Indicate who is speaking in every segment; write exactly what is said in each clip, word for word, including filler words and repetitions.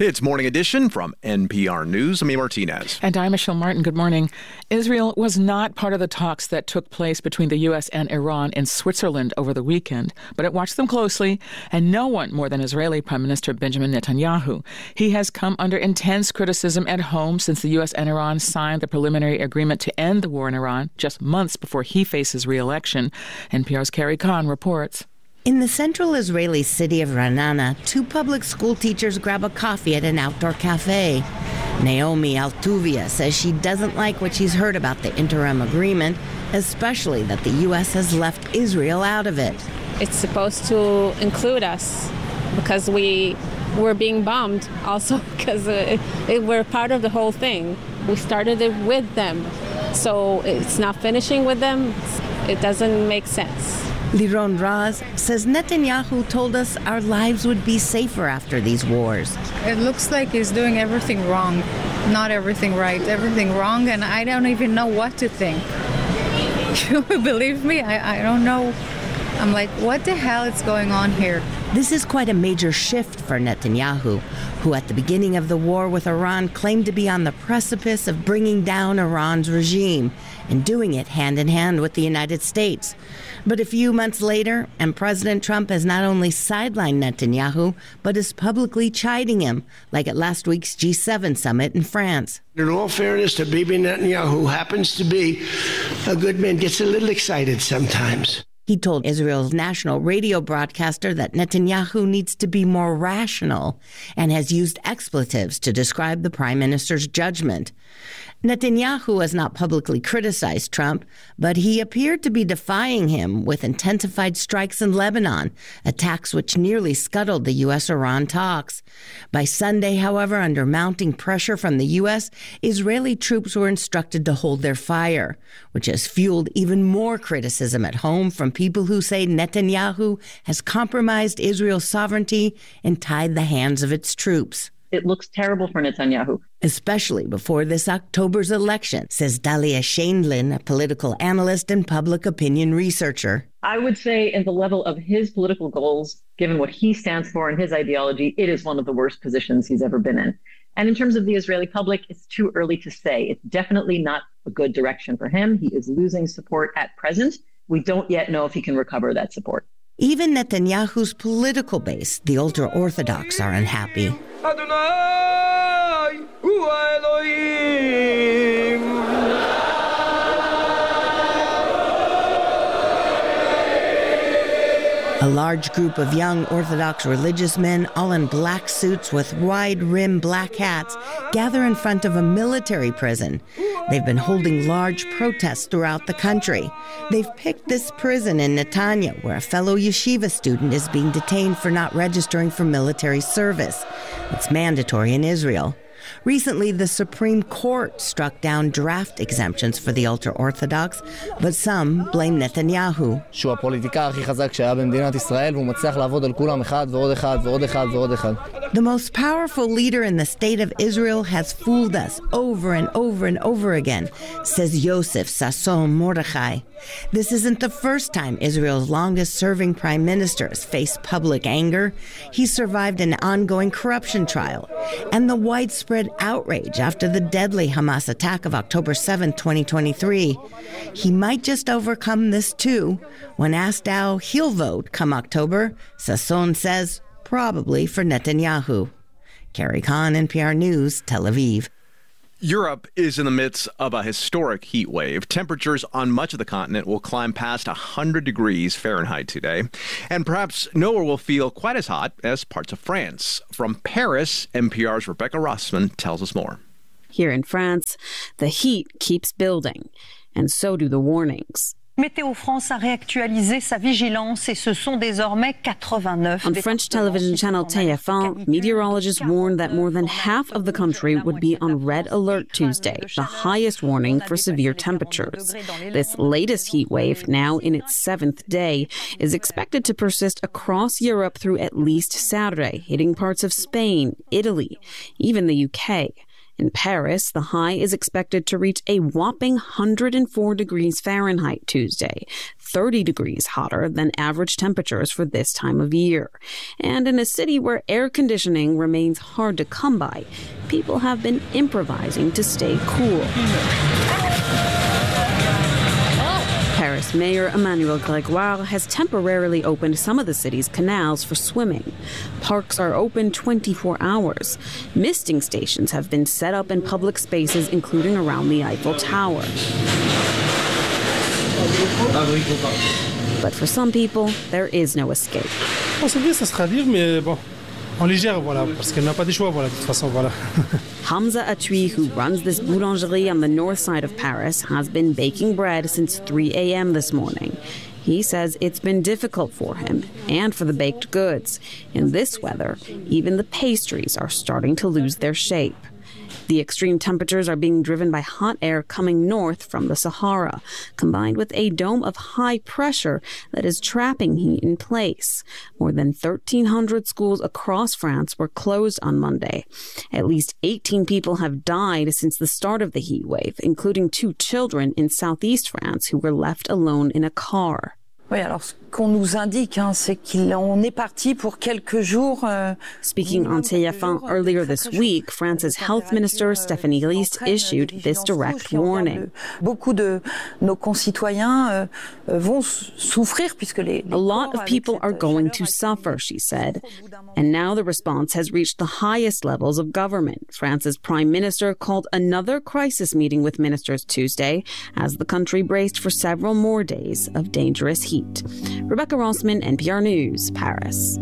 Speaker 1: It's Morning Edition from N P R News. I'm Amy Martinez.
Speaker 2: And I'm Michelle Martin. Good morning. Israel was not part of the talks that took place between the U S and Iran in Switzerland over the weekend, but it watched them closely, and no one more than Israeli Prime Minister Benjamin Netanyahu. He has come under intense criticism at home since the U S and Iran signed the preliminary agreement to end the war in Iran just months before he faces re-election. N P R's Carrie Kahn reports.
Speaker 3: In the central Israeli city of Ra'anana, two public school teachers grab a coffee at an outdoor cafe. Naomi Altuvia says she doesn't like what she's heard about the interim agreement, especially that the U S has left Israel out of it.
Speaker 4: It's supposed to include us because we were being bombed also because uh, it, we're part of the whole thing. We started it with them, so it's not finishing with them. It doesn't make sense.
Speaker 3: Liron Raz says Netanyahu told us our lives would be safer after these wars.
Speaker 5: It looks like he's doing everything wrong, not everything right, everything wrong, and I don't even know what to think. You believe me? I, I don't know. I'm like, what the hell is going on here?
Speaker 3: This is quite a major shift for Netanyahu, who at the beginning of the war with Iran claimed to be on the precipice of bringing down Iran's regime and doing it hand in hand with the United States. But a few months later, and President Trump has not only sidelined Netanyahu, but is publicly chiding him, like at last week's G seven summit in France.
Speaker 6: In all fairness to Bibi Netanyahu, who happens to be a good man, gets a little excited sometimes.
Speaker 3: He told Israel's national radio broadcaster that Netanyahu needs to be more rational and has used expletives to describe the prime minister's judgment. Netanyahu has not publicly criticized Trump, but he appeared to be defying him with intensified strikes in Lebanon, attacks which nearly scuttled the U S Iran talks. By Sunday, however, under mounting pressure from the U S, Israeli troops were instructed to hold their fire, which has fueled even more criticism at home from people who say Netanyahu has compromised Israel's sovereignty and tied the hands of its troops.
Speaker 7: It looks terrible for Netanyahu.
Speaker 3: Especially before this October's election, says Dalia Shaindlin, a political analyst and public opinion researcher.
Speaker 7: I would say in the level of his political goals, given what he stands for and his ideology, it is one of the worst positions he's ever been in. And in terms of the Israeli public, it's too early to say. It's definitely not a good direction for him. He is losing support at present. We don't yet know if he can recover that support.
Speaker 3: Even Netanyahu's political base, the ultra-Orthodox, are unhappy.
Speaker 6: Adonai hu Elohim.
Speaker 3: A large group of young Orthodox religious men, all in black suits with wide-rim black hats, gather in front of a military prison. They've been holding large protests throughout the country. They've picked this prison in Netanya, where a fellow yeshiva student is being detained for not registering for military service. It's mandatory in Israel. Recently, the Supreme Court struck down draft exemptions for the ultra-Orthodox, but some blame Netanyahu.
Speaker 8: שהוא הפוליטיקאי הכי חזק שהיה במדינת ישראל, והוא מצליח לעבוד על כולם אחד ועוד אחד ועוד אחד ועוד אחד.
Speaker 3: The most powerful leader in the state of Israel has fooled us over and over and over again, says Yosef Sasson Mordechai. This isn't the first time Israel's longest-serving prime minister has faced public anger. He survived an ongoing corruption trial and the widespread outrage after the deadly Hamas attack of October seventh, twenty twenty-three. He might just overcome this too. When asked how he'll vote come October, Sasson says probably for Netanyahu. Carrie Kahn, N P R News, Tel Aviv.
Speaker 1: Europe is in the midst of a historic heat wave. Temperatures on much of the continent will climb past one hundred degrees Fahrenheit today. And perhaps nowhere will feel quite as hot as parts of France. From Paris, N P R's Rebecca Rossman tells us more.
Speaker 9: Here in France, the heat keeps building, and so do the warnings.
Speaker 10: Météo France a réactualisé sa vigilance et ce sont désormais eighty-nine.
Speaker 9: On French television channel T F one, meteorologists warned that more than half of the country would be on red alert Tuesday, the highest warning for severe temperatures. This latest heat wave, now in its seventh day, is expected to persist across Europe through at least Saturday, hitting parts of Spain, Italy, even the U K. In Paris, the high is expected to reach a whopping one hundred four degrees Fahrenheit Tuesday, thirty degrees hotter than average temperatures for this time of year. And in a city where air conditioning remains hard to come by, people have been improvising to stay cool. Paris Mayor Emmanuel Grégoire has temporarily opened some of the city's canals for swimming. Parks are open twenty-four hours. Misting stations have been set up in public spaces, including around the Eiffel Tower. But for some people, there is no escape. Hamza Atui, who runs this boulangerie on the north side of Paris, has been baking bread since three a.m. this morning. He says it's been difficult for him and for the baked goods. In this weather, even the pastries are starting to lose their shape. The extreme temperatures are being driven by hot air coming north from the Sahara, combined with a dome of high pressure that is trapping heat in place. More than thirteen hundred schools across France were closed on Monday. At least eighteen people have died since the start of the heat wave, including two children in southeast France who were left alone in a car.
Speaker 11: Oui, alors ce qu'on nous indique, hein, c'est qu'on est parti pour quelques jours. Euh,
Speaker 9: Speaking on T F one earlier this week, France's health minister Stephanie Rist issued this direct warning.
Speaker 11: Beaucoup de nos concitoyens vont souffrir puisque les.
Speaker 9: A lot of people are going to suffer, she said. And now the response has reached the highest levels of government. France's prime minister called another crisis meeting with ministers Tuesday as the country braced for several more days of dangerous heat. Rebecca Rossman, N P R News, Paris.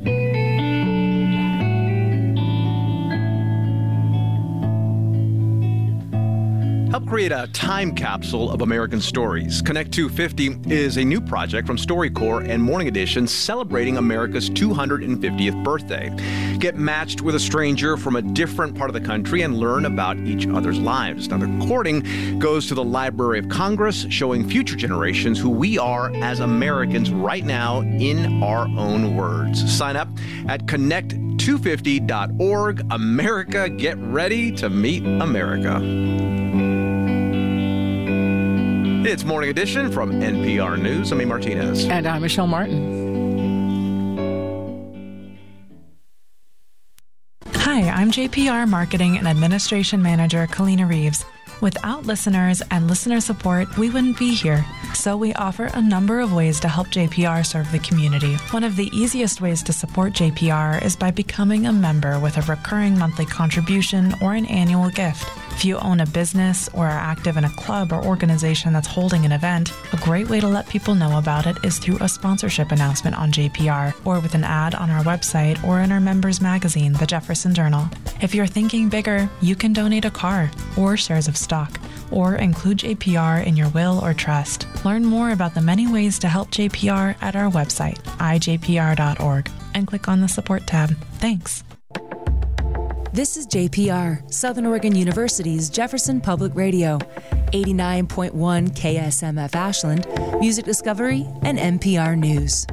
Speaker 1: Help create a time capsule of American stories. Connect two fifty is a new project from StoryCorps and Morning Edition celebrating America's two hundred fiftieth birthday. Get matched with a stranger from a different part of the country and learn about each other's lives. Now, the recording goes to the Library of Congress, showing future generations who we are as Americans right now in our own words. Sign up at connect two fifty dot org. America, get ready to meet America. It's Morning Edition from N P R News. I'm A. Martinez.
Speaker 2: And I'm Michelle Martin.
Speaker 12: Hi, I'm J P R Marketing and Administration Manager Kalina Reeves. Without listeners and listener support, we wouldn't be here. So we offer a number of ways to help J P R serve the community. One of the easiest ways to support J P R is by becoming a member with a recurring monthly contribution or an annual gift. If you own a business or are active in a club or organization that's holding an event, a great way to let people know about it is through a sponsorship announcement on J P R or with an ad on our website or in our members magazine, The Jefferson Journal. If you're thinking bigger, you can donate a car or shares of stock or include J P R in your will or trust. Learn more about the many ways to help J P R at our website, i j p r dot org, and click on the support tab. Thanks.
Speaker 13: This is J P R, Southern Oregon University's Jefferson Public Radio, eighty-nine point one K S M F Ashland, Music Discovery, and N P R News.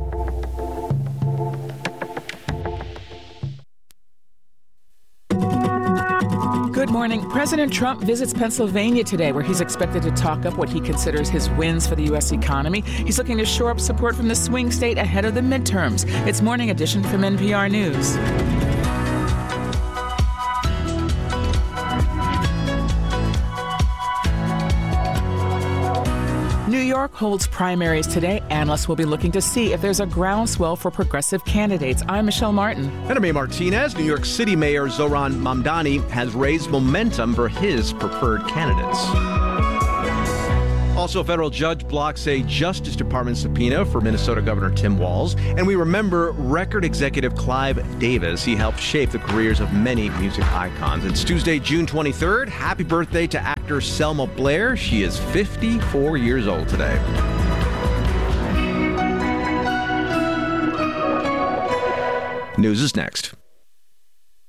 Speaker 2: Good morning. President Trump visits Pennsylvania today, where he's expected to talk up what he considers his wins for the U S economy. He's looking to shore up support from the swing state ahead of the midterms. It's Morning Edition from N P R News. New York holds primaries today. Analysts will be looking to see if there's a groundswell for progressive candidates. I'm Michelle Martin.
Speaker 1: And I'm A. Martinez. New York City Mayor Zohran Mamdani has raised momentum for his preferred candidates. Also, a federal judge blocks a Justice Department subpoena for Minnesota Governor Tim Walz. And we remember record executive Clive Davis. He helped shape the careers of many music icons. It's Tuesday, June twenty-third. Happy birthday to actor Selma Blair. She is fifty-four years old today. News is next.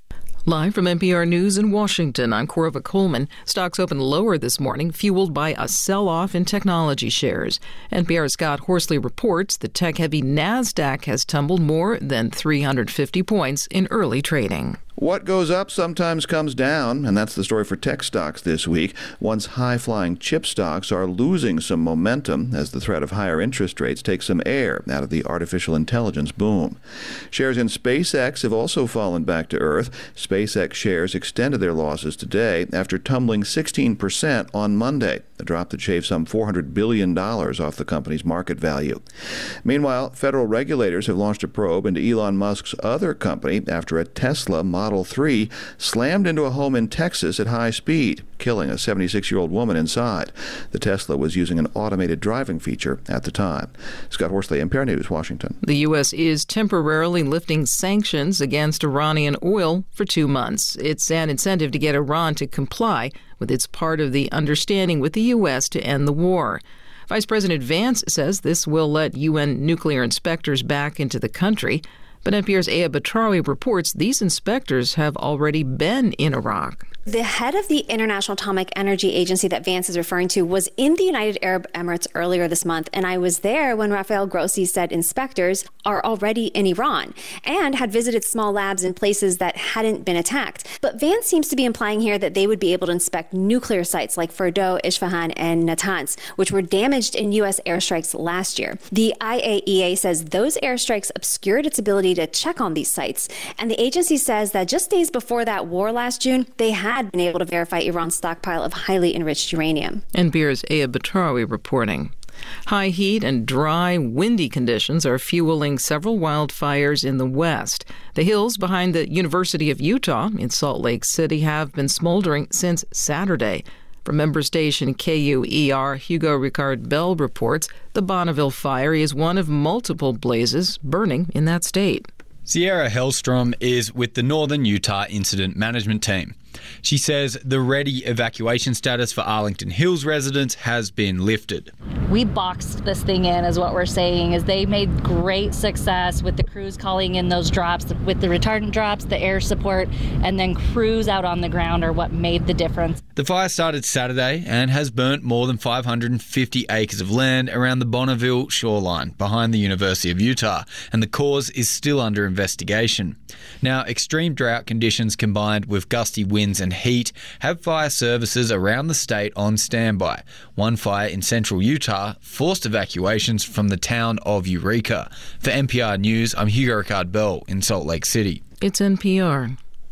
Speaker 14: Live from N P R News in Washington, I'm Corva Coleman. Stocks opened lower this morning, fueled by a sell-off in technology shares. N P R's Scott Horsley reports the tech-heavy NASDAQ has tumbled more than three hundred fifty points in early trading.
Speaker 15: What goes up sometimes comes down, and that's the story for tech stocks this week. Once high-flying chip stocks are losing some momentum as the threat of higher interest rates takes some air out of the artificial intelligence boom. Shares in SpaceX have also fallen back to earth. SpaceX shares extended their losses today after tumbling sixteen percent on Monday, a drop that shaved some four hundred billion dollars off the company's market value. Meanwhile, federal regulators have launched a probe into Elon Musk's other company after a Tesla Model three slammed into a home in Texas at high speed, killing a seventy-six-year-old woman inside. The Tesla was using an automated driving feature at the time. Scott Horsley, N P R News, Washington.
Speaker 14: The U S is temporarily lifting sanctions against Iranian oil for two months. It's an incentive to get Iran to comply with its part of the understanding with the U S to end the war. Vice President Vance says this will let U N nuclear inspectors back into the country. But N P R's Aya Batrawi reports these inspectors have already been in Iraq.
Speaker 16: The head of the International Atomic Energy Agency that Vance is referring to was in the United Arab Emirates earlier this month, and I was there when Rafael Grossi said inspectors are already in Iran and had visited small labs in places that hadn't been attacked. But Vance seems to be implying here that they would be able to inspect nuclear sites like Fordow, Isfahan, and Natanz, which were damaged in U S airstrikes last year. The I A E A says those airstrikes obscured its ability to check on these sites, and the agency says that just days before that war last June, they had had been able to verify Iran's stockpile of highly enriched uranium.
Speaker 14: N P R's Aya Batrawi reporting. High heat and dry, windy conditions are fueling several wildfires in the west. The hills behind the University of Utah in Salt Lake City have been smoldering since Saturday. From member station K U E R, Hugo Ricard Bell reports the Bonneville fire is one of multiple blazes burning in that state.
Speaker 17: Sierra Hellstrom is with the Northern Utah Incident Management Team. She says the ready evacuation status for Arlington Hills residents has been lifted.
Speaker 18: We boxed this thing in, is what we're saying, is they made great success with the crews calling in those drops, with the retardant drops, the air support, and then crews out on the ground are what made the difference.
Speaker 17: The fire started Saturday and has burnt more than five hundred fifty acres of land around the Bonneville shoreline behind the University of Utah, and the cause is still under investigation. Now, extreme drought conditions combined with gusty winds and heat have fire services around the state on standby. One fire in central Utah forced evacuations from the town of Eureka. For N P R News, I'm Hugo Ricard Bell in Salt Lake City.
Speaker 14: It's N P R.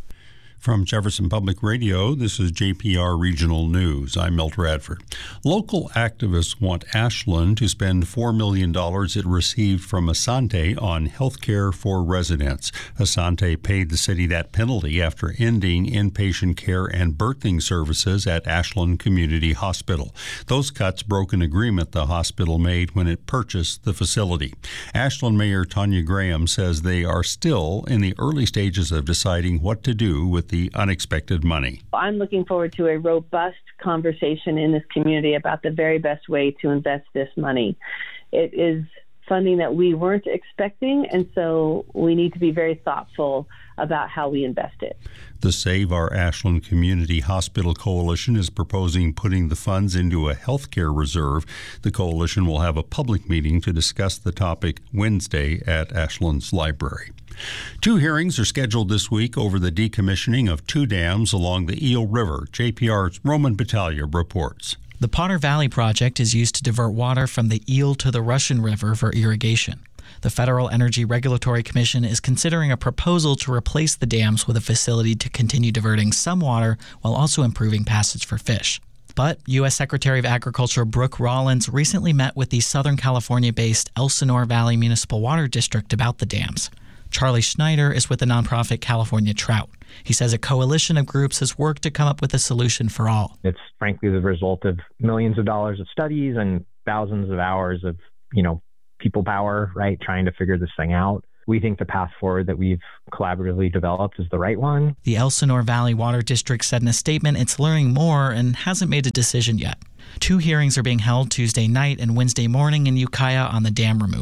Speaker 19: From Jefferson Public Radio, this is J P R Regional News. I'm Milt Radford. Local activists want Ashland to spend four million dollars it received from Asante on health care for residents. Asante paid the city that penalty after ending inpatient care and birthing services at Ashland Community Hospital. Those cuts broke an agreement the hospital made when it purchased the facility. Ashland Mayor Tanya Graham says they are still in the early stages of deciding what to do with the unexpected money.
Speaker 20: I'm looking forward to a robust conversation in this community about the very best way to invest this money. It is funding that we weren't expecting, and so we need to be very thoughtful about how we invest it.
Speaker 19: The Save Our Ashland Community Hospital Coalition is proposing putting the funds into a healthcare reserve. The coalition will have a public meeting to discuss the topic Wednesday at Ashland's library. Two hearings are scheduled this week over the decommissioning of two dams along the Eel River. J P R's Roman Battaglia reports.
Speaker 21: The Potter Valley project is used to divert water from the Eel to the Russian River for irrigation. The Federal Energy Regulatory Commission is considering a proposal to replace the dams with a facility to continue diverting some water while also improving passage for fish. But U S Secretary of Agriculture Brooke Rollins recently met with the Southern California-based Elsinore Valley Municipal Water District about the dams. Charlie Schneider is with the nonprofit California Trout. He says a coalition of groups has worked to come up with a solution for all.
Speaker 22: It's frankly the result of millions of dollars of studies and thousands of hours of, you know, people power, right, trying to figure this thing out. We think the path forward that we've collaboratively developed is the right one.
Speaker 21: The Elsinore Valley Water District said in a statement it's learning more and hasn't made a decision yet. Two hearings are being held Tuesday night and Wednesday morning in Ukiah on the dam removal.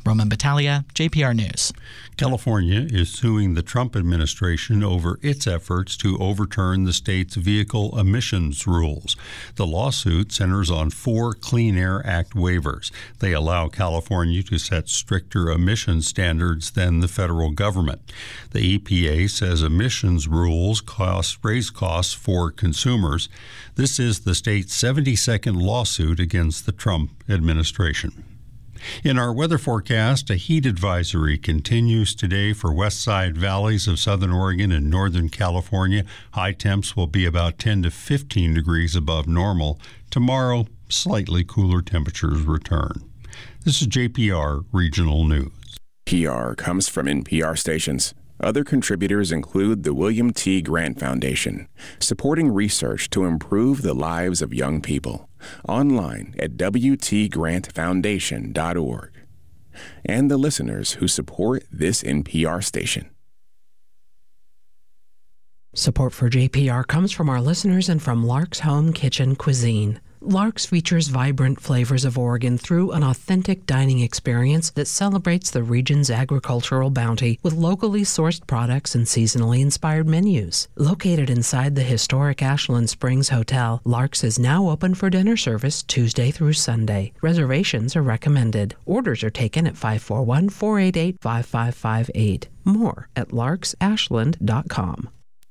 Speaker 21: Roman Battaglia, J P R News.
Speaker 19: California is suing the Trump administration over its efforts to overturn the state's vehicle emissions rules. The lawsuit centers on four Clean Air Act waivers. They allow California to set stricter emission standards than the federal government. The E P A says emissions rules cost, raise costs for consumers. This is the state's seventy-second lawsuit against the Trump administration. In our weather forecast, a heat advisory continues today for west side valleys of southern Oregon and northern California. High temps will be about ten to fifteen degrees above normal. Tomorrow, slightly cooler temperatures return. This is J P R Regional News.
Speaker 4: P R comes from N P R stations. Other contributors include the William T. Grant Foundation, supporting research to improve the lives of young people. Online at w t grant foundation dot org. And the listeners who support this N P R station.
Speaker 5: Support for J P R comes from our listeners and from Lark's Home Kitchen Cuisine. Lark's features vibrant flavors of Oregon through an authentic dining experience that celebrates the region's agricultural bounty with locally sourced products and seasonally inspired menus. Located inside the historic Ashland Springs Hotel, Lark's is now open for dinner service Tuesday through Sunday. Reservations are recommended. Orders are taken at five four one, four eight eight, five five five eight. More at larks ashland dot com.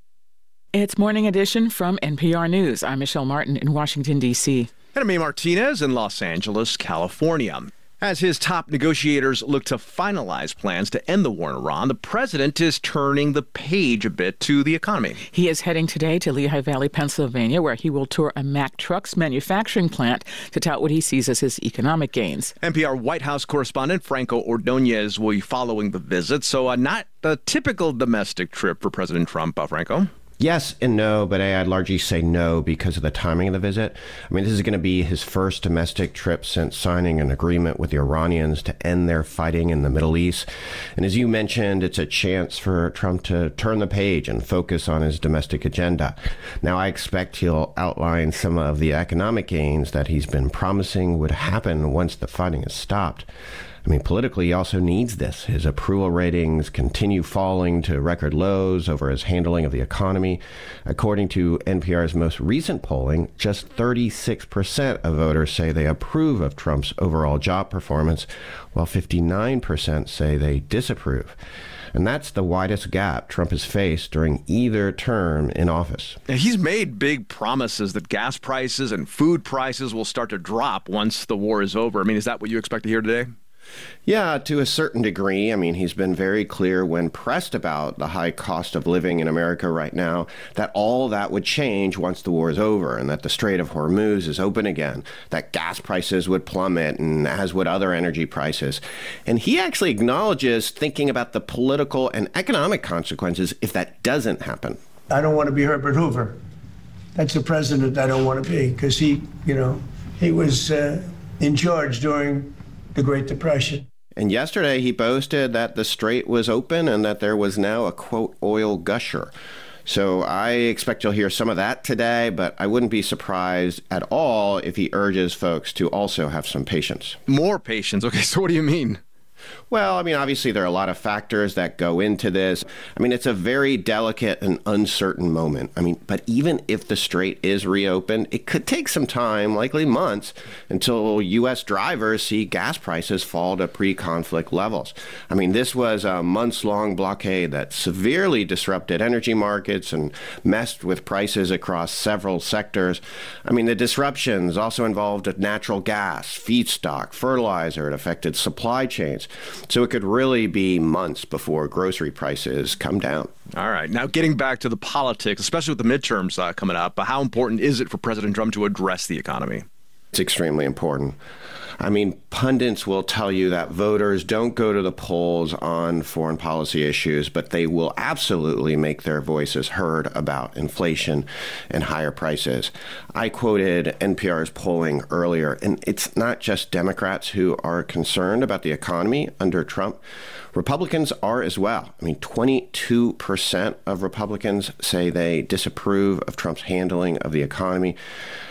Speaker 2: It's Morning Edition from N P R News. I'm Michelle Martin in Washington, D C.
Speaker 1: And I'm May Martinez in Los Angeles, California. As his top negotiators look to finalize plans to end the war in Iran, the president is turning the page a bit to the economy.
Speaker 2: He is heading today to Lehigh Valley, Pennsylvania, where he will tour a Mack Trucks manufacturing plant to tout what he sees as his economic gains.
Speaker 1: N P R White House correspondent Franco Ordonez will be following the visit, so uh, not a typical domestic trip for President Trump, uh, Franco.
Speaker 23: Yes and no, but I'd largely say no because of the timing of the visit. I mean, this is going to be his first domestic trip since signing an agreement with the Iranians to end their fighting in the Middle East. And as you mentioned, it's a chance for Trump to turn the page and focus on his domestic agenda. Now, I expect he'll outline some of the economic gains that he's been promising would happen once the fighting is stopped. I mean, politically, he also needs this. His approval ratings continue falling to record lows over his handling of the economy. According to N P R's most recent polling, just thirty-six percent of voters say they approve of Trump's overall job performance, while fifty-nine percent say they disapprove. And that's the widest gap Trump has faced during either term in office.
Speaker 1: He's made big promises that gas prices and food prices will start to drop once the war is over. I mean, is that what you expect to hear today?
Speaker 23: Yeah, to a certain degree. I mean, he's been very clear when pressed about the high cost of living in America right now that all that would change once the war is over and that the Strait of Hormuz is open again, that gas prices would plummet and as would other energy prices. And he actually acknowledges thinking about the political and economic consequences if that doesn't happen.
Speaker 6: I don't want to be Herbert Hoover. That's the president I don't want to be because he, you know, he was uh, in charge during the Great Depression.
Speaker 23: And yesterday he boasted that the strait was open and that there was now a, quote, oil gusher. So I expect you'll hear some of that today, but I wouldn't be surprised at all if he urges folks to also have some patience.
Speaker 1: More patience? Okay, so what do you mean?
Speaker 23: Well, I mean, obviously there are a lot of factors that go into this. I mean, it's a very delicate and uncertain moment. I mean, but even if the strait is reopened, it could take some time, likely months, until U S drivers see gas prices fall to pre-conflict levels. I mean, this was a months-long blockade that severely disrupted energy markets and messed with prices across several sectors. I mean, the disruptions also involved natural gas, feedstock, fertilizer. It affected supply chains. So it could really be months before grocery prices come down.
Speaker 1: All right. Now, getting back to the politics, especially with the midterms uh, coming up, how important is it for President Trump to address the economy?
Speaker 23: It's extremely important. I mean, pundits will tell you that voters don't go to the polls on foreign policy issues, but they will absolutely make their voices heard about inflation and higher prices. I quoted N P R's polling earlier, and it's not just Democrats who are concerned about the economy under Trump. Republicans are as well. I mean, twenty-two percent of Republicans say they disapprove of Trump's handling of the economy.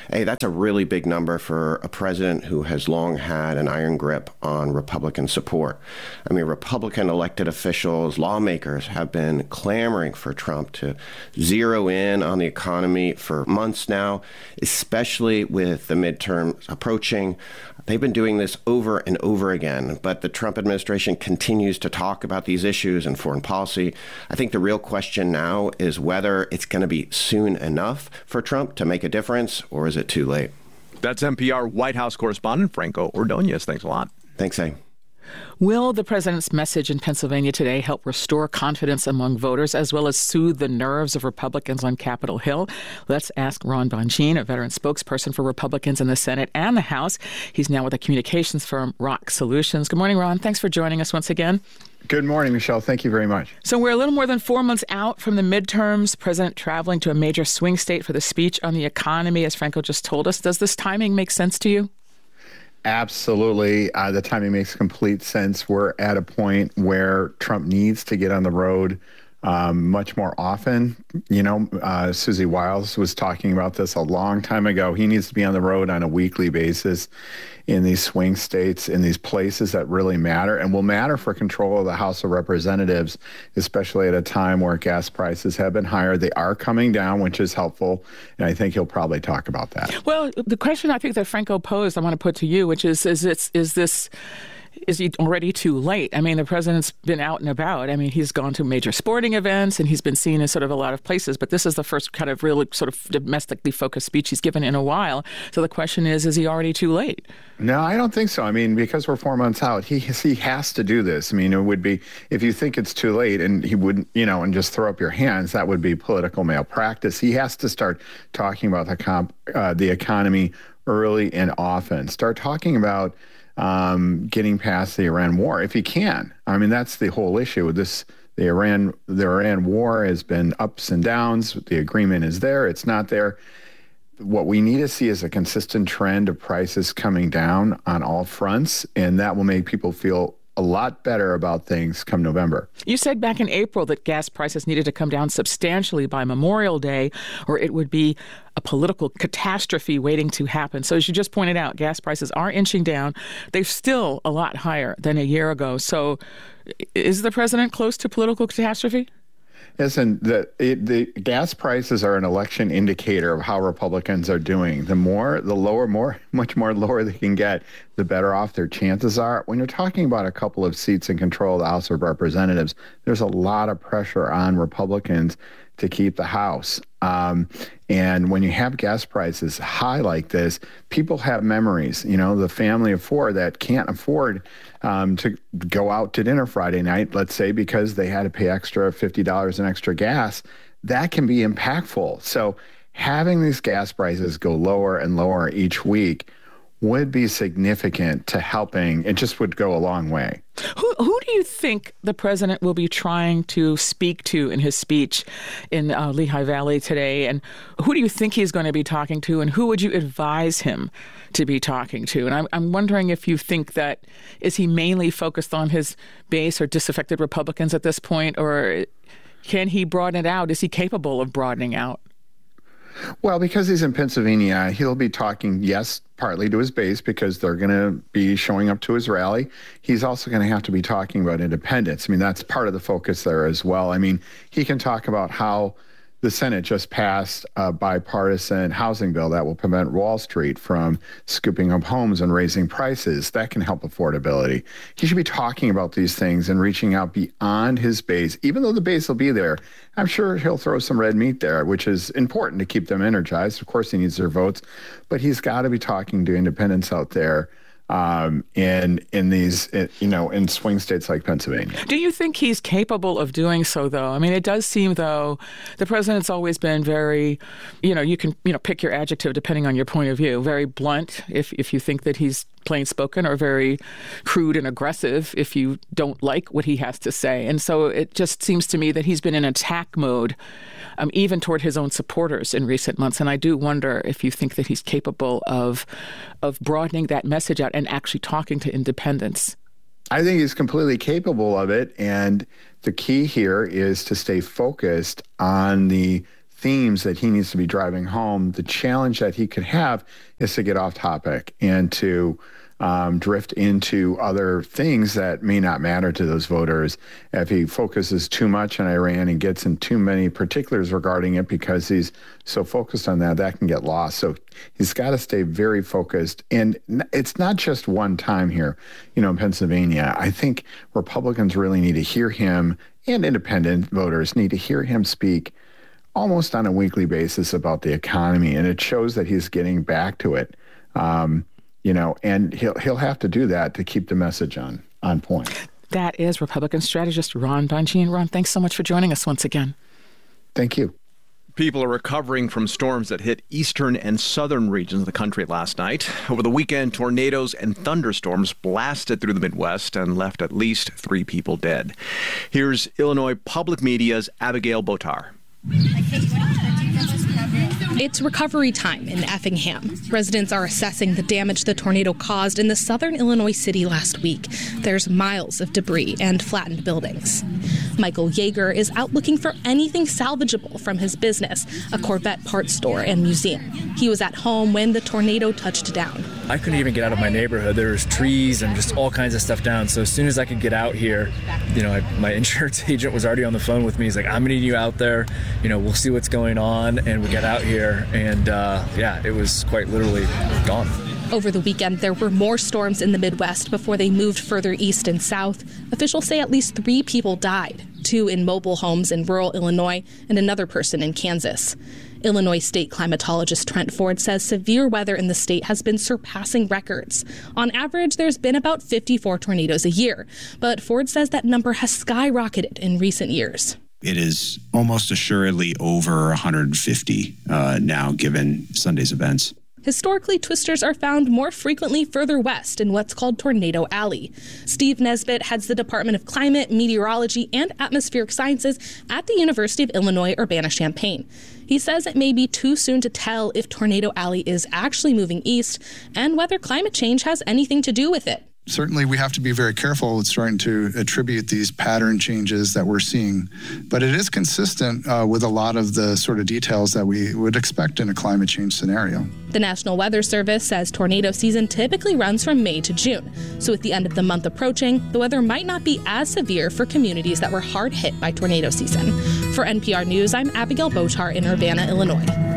Speaker 23: Hey, that's a really big number for a president who has long had an iron grip on Republican support. I mean, Republican elected officials, lawmakers have been clamoring for Trump to zero in on the economy for months now, especially with the midterms approaching. They've been doing this over and over again, but the Trump administration continues to talk about these issues and foreign policy. I think the real question now is whether it's going to be soon enough for Trump to make a difference, or is it too late?
Speaker 1: That's N P R White House correspondent Franco Ordonez. Thanks a lot.
Speaker 23: Thanks, A.
Speaker 2: Will the president's message in Pennsylvania today help restore confidence among voters as well as soothe the nerves of Republicans on Capitol Hill? Let's ask Ron Bonjean, a veteran spokesperson for Republicans in the Senate and the House. He's now with the communications firm Rock Solutions. Good morning, Ron. Thanks for joining us once again.
Speaker 3: Good morning, Michelle. Thank you very much.
Speaker 2: So we're a little more than four months out from the midterms. President traveling to a major swing state for the speech on the economy, as Franco just told us. Does this timing make sense to you?
Speaker 3: Absolutely. Uh, the timing makes complete sense. We're at a point where Trump needs to get on the road um, much more often. You know, uh, Susie Wiles was talking about this a long time ago. He needs to be on the road on a weekly basis in these swing states, in these places that really matter and will matter for control of the House of Representatives, especially at a time where gas prices have been higher. They are coming down, which is helpful, and I think he'll probably talk about that.
Speaker 2: Well, the question I think that Franco posed, I want to put to you, which is, is, it's, is this... Is he already too late? I mean, the president's been out and about. I mean, he's gone to major sporting events and he's been seen in sort of a lot of places. But this is the first kind of really sort of domestically focused speech he's given in a while. So the question is, is he already too late?
Speaker 3: No, I don't think so. I mean, because we're four months out, he he has to do this. I mean, it would be, if you think it's too late and he wouldn't, you know, and just throw up your hands, that would be political malpractice. He has to start talking about the comp, uh, the economy early and often. Start talking about Um, getting past the Iran war, if he can. I mean, that's the whole issue with this. The Iran, the Iran war has been ups and downs. The agreement is there. It's not there. What we need to see is a consistent trend of prices coming down on all fronts, and that will make people feel a lot better about things come November.
Speaker 2: You said back in April that gas prices needed to come down substantially by Memorial Day, or it would be a political catastrophe waiting to happen. So as you just pointed out, gas prices are inching down. They're still a lot higher than a year ago. So is the president close to political catastrophe?
Speaker 3: Listen, the, it, the gas prices are an election indicator of how Republicans are doing. The more, the lower, more, much more lower they can get, the better off their chances are. When you're talking about a couple of seats in control of the House of Representatives, there's a lot of pressure on Republicans to keep the House. Um, and when you have gas prices high like this, people have memories. You know, the family of four that can't afford um, to go out to dinner Friday night, let's say, because they had to pay extra fifty dollars in extra gas, that can be impactful. So having these gas prices go lower and lower each week would be significant to helping. It just would go a long way.
Speaker 2: Who, who do you think the president will be trying to speak to in his speech in uh, Lehigh Valley today? And who do you think he's going to be talking to? And who would you advise him to be talking to? And I'm, I'm wondering if you think that, is he mainly focused on his base or disaffected Republicans at this point? Or can he broaden it out? Is he capable of broadening out?
Speaker 3: Well, because he's in Pennsylvania, he'll be talking, yes, partly to his base because they're going to be showing up to his rally. He's also going to have to be talking about independence. I mean, that's part of the focus there as well. I mean, he can talk about how the Senate just passed a bipartisan housing bill that will prevent Wall Street from scooping up homes and raising prices. That can help affordability. He should be talking about these things and reaching out beyond his base. Even though the base will be there, I'm sure he'll throw some red meat there, which is important to keep them energized. Of course, he needs their votes, but he's got to be talking to independents out there Um, in in these, you know, in swing states like Pennsylvania.
Speaker 2: Do you think he's capable of doing so, though? I mean, it does seem, though, the president's always been very, you know, you can, you know, pick your adjective depending on your point of view, very blunt if, if you think that he's plain spoken, or very crude and aggressive if you don't like what he has to say. And so it just seems to me that he's been in attack mode, um, even toward his own supporters in recent months. And I do wonder if you think that he's capable of of broadening that message out and actually talking to independents.
Speaker 3: I think he's completely capable of it. And the key here is to stay focused on the themes that he needs to be driving home. The challenge that he could have is to get off topic and to um, drift into other things that may not matter to those voters. If he focuses too much on Iran and gets in too many particulars regarding it because he's so focused on that, that can get lost. So he's got to stay very focused. And it's not just one time here, you know, in Pennsylvania. I think Republicans really need to hear him, and independent voters need to hear him speak almost on a weekly basis about the economy. And it shows that he's getting back to it. Um, You know, and he'll he'll have to do that to keep the message on on point.
Speaker 2: That is Republican strategist Ron Bonjean. Ron, thanks so much for joining us once again.
Speaker 3: Thank you.
Speaker 1: People are recovering from storms that hit eastern and southern regions of the country last night. Over the weekend, tornadoes and thunderstorms blasted through the Midwest and left at least three people dead. Here's Illinois Public Media's Abigail Botar.
Speaker 7: It's recovery time in Effingham. Residents are assessing the damage the tornado caused in the southern Illinois city last week. There's miles of debris and flattened buildings. Michael Yeager is out looking for anything salvageable from his business, a Corvette parts store and museum. He was at home when the tornado touched down.
Speaker 8: I couldn't even get out of my neighborhood. There was trees and just all kinds of stuff down. So as soon as I could get out here, you know, I, my insurance agent was already on the phone with me. He's like, I'm going to need you out there. You know, we'll see what's going on. And we got out here and uh, yeah, it was quite literally gone.
Speaker 7: Over the weekend, there were more storms in the Midwest before they moved further east and south. Officials say at least three people died, two in mobile homes in rural Illinois and another person in Kansas. Illinois state climatologist Trent Ford says severe weather in the state has been surpassing records. On average, there's been about fifty-four tornadoes a year, but Ford says that number has skyrocketed in recent years.
Speaker 10: It is almost assuredly over one hundred fifty uh, now, given Sunday's events.
Speaker 7: Historically, twisters are found more frequently further west in what's called Tornado Alley. Steve Nesbitt heads the Department of Climate, Meteorology, and Atmospheric Sciences at the University of Illinois Urbana-Champaign. He says it may be too soon to tell if Tornado Alley is actually moving east and whether climate change has anything to do with it.
Speaker 24: Certainly, we have to be very careful with trying to attribute these pattern changes that we're seeing. But it is consistent uh, with a lot of the sort of details that we would expect in a climate change scenario.
Speaker 7: The National Weather Service says tornado season typically runs from May to June. So with the end of the month approaching, the weather might not be as severe for communities that were hard hit by tornado season. For N P R News, I'm Abigail Botar in Urbana, Illinois.